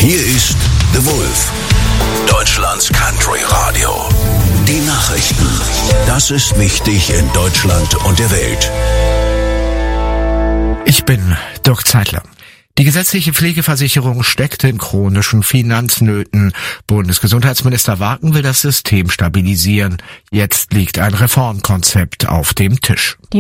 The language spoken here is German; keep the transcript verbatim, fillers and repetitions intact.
Hier ist The Wolf, Deutschlands Country Radio. Die Nachrichten. Das ist wichtig in Deutschland und der Welt. Ich bin Dirk Zeitler. Die gesetzliche Pflegeversicherung steckt in chronischen Finanznöten. Bundesgesundheitsminister Wagen will das System stabilisieren. Jetzt liegt ein Reformkonzept auf dem Tisch.